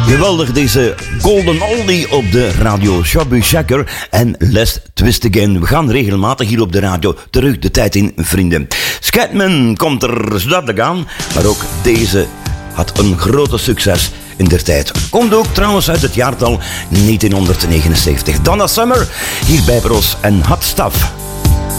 Geweldig deze Golden Oldie op de radio. Shabby Shaker en Let's Twist Again. We gaan regelmatig hier op de radio terug de tijd in, vrienden. Scatman komt er zo dadelijk aan, maar ook deze had een grote succes in der tijd. Komt ook trouwens uit het jaartal 1979. Donna Summer, hier bij Bros en Hot Stuff.